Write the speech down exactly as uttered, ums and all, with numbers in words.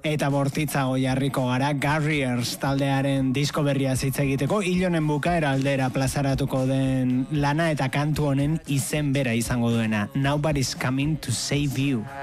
eta bortitzago jarriko gara Garriers taldearen disko berria hitz egiteko, hilonen bukaera aldera plazaratuko den lana eta kantu honen izen bera izango duena, Nobody's Coming to Save You.